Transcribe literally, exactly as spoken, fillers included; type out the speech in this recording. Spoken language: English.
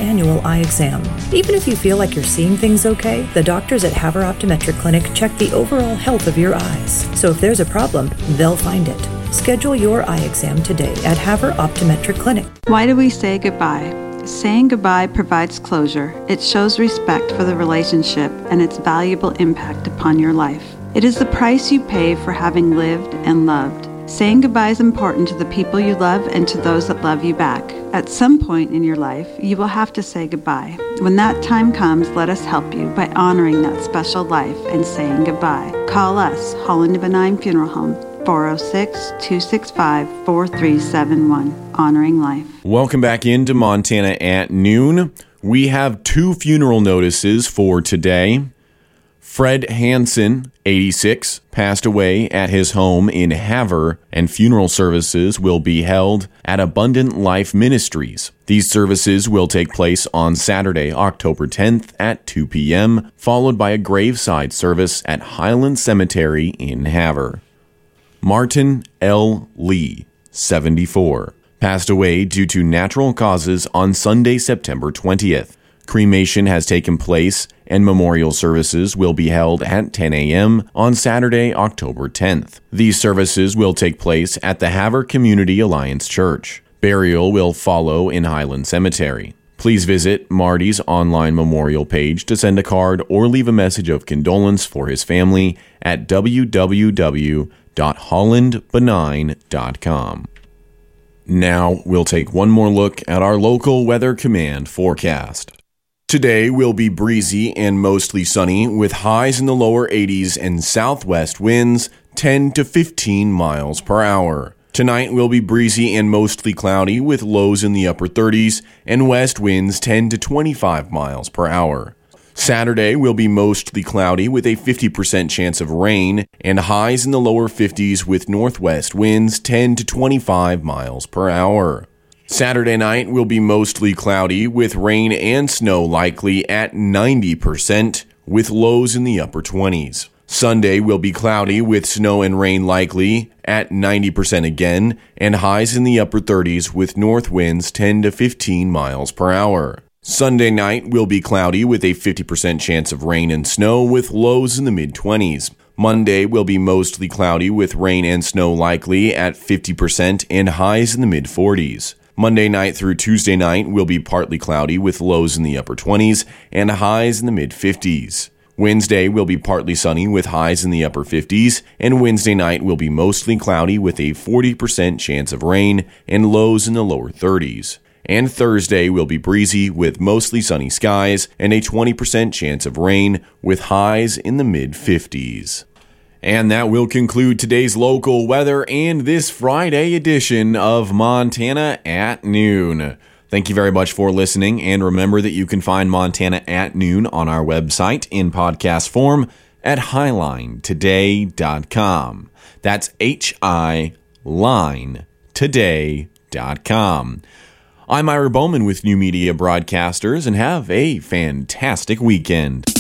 annual eye exam. Even if you feel like you're seeing things okay, the doctors at Haver Optometric Clinic check the overall health of your eyes. So if there's a problem, they'll find it. Schedule your eye exam today at Haver Optometric Clinic. Why do we say goodbye? Saying goodbye provides closure. It shows respect for the relationship and its valuable impact upon your life. It is the price you pay for having lived and loved. Saying goodbye is important to the people you love and to those that love you back. At some point in your life, you will have to say goodbye. When that time comes, let us help you by honoring that special life and saying goodbye. Call us, Holland Benign Funeral Home, four oh six, two six five, four three seven one, honoring life. Welcome back into Montana at Noon. We have two funeral notices for today. Fred Hansen, eighty-six, passed away at his home in Haver, and funeral services will be held at Abundant Life Ministries. These services will take place on Saturday, October tenth at two p.m., followed by a graveside service at Highland Cemetery in Haver. Martin L. Lee, seventy-four, passed away due to natural causes on Sunday, September twentieth. Cremation has taken place and memorial services will be held at ten a.m. on Saturday, October tenth. These services will take place at the Haver Community Alliance Church. Burial will follow in Highland Cemetery. Please visit Marty's online memorial page to send a card or leave a message of condolence for his family at w w w dot holland benign dot com. Now we'll take one more look at our local Weather Command forecast. Today will be breezy and mostly sunny with highs in the lower eighties and southwest winds ten to fifteen miles per hour. Tonight will be breezy and mostly cloudy with lows in the upper thirties and west winds ten to twenty-five miles per hour. Saturday will be mostly cloudy with a fifty percent chance of rain and highs in the lower fifties with northwest winds ten to twenty-five miles per hour. Saturday night will be mostly cloudy with rain and snow likely at ninety percent with lows in the upper twenties. Sunday will be cloudy with snow and rain likely at ninety percent again and highs in the upper thirties with north winds ten to fifteen miles per hour. Sunday night will be cloudy with a fifty percent chance of rain and snow with lows in the mid-twenties. Monday will be mostly cloudy with rain and snow likely at fifty percent and highs in the mid-forties. Monday night through Tuesday night will be partly cloudy with lows in the upper twenties and highs in the mid-fifties. Wednesday will be partly sunny with highs in the upper fifties, and Wednesday night will be mostly cloudy with a forty percent chance of rain and lows in the lower thirties. And Thursday will be breezy with mostly sunny skies and a twenty percent chance of rain with highs in the mid-fifties. And that will conclude today's local weather and this Friday edition of Montana at Noon. Thank you very much for listening, and remember that you can find Montana at Noon on our website in podcast form at highline today dot com. That's H I line today dot com. I'm Ira Bowman with New Media Broadcasters, and have a fantastic weekend.